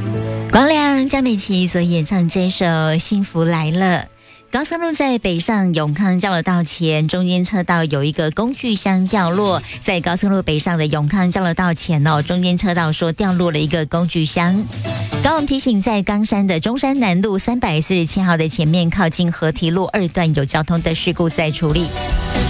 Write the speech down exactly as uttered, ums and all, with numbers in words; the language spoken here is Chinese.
光良、江美琪所演唱这首《幸福来了》。高速路在北上永康交流道前，中间车道有一个工具箱掉落。在高速路北上的永康交流道前哦，中间车道说掉落了一个工具箱。高雄提醒，在冈山的中山南路三百四十七号的前面，靠近河堤路二段有交通的事故在处理。